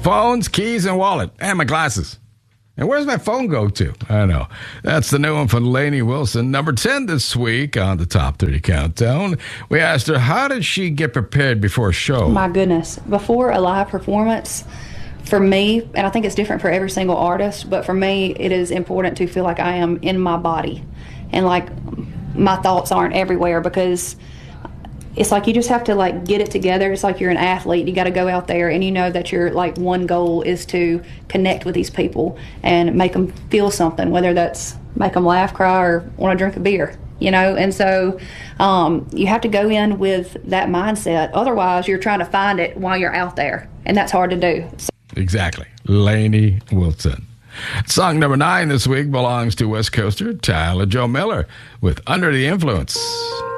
Phones, keys, and wallet, and my glasses. And where's my phone go to? I don't know. That's the new one from Lainey Wilson. Number 10 this week on the Top 30 Countdown. We asked her, how did she get prepared before a show? My goodness. Before a live performance, for me, and I think it's different for every single artist, but for me, it is important to feel like I am in my body. And like my thoughts aren't everywhere, because it's like you just have to like get it together. It's like you're an athlete. You got to go out there and you know that your like one goal is to connect with these people and make them feel something, whether that's make them laugh, cry, or want to drink a beer, you know. And so you have to go in with that mindset. Otherwise, you're trying to find it while you're out there, and that's hard to do. Exactly. Lainey Wilson. Song number 9 this week belongs to West Coaster Tyler Joe Miller with Under the Influence.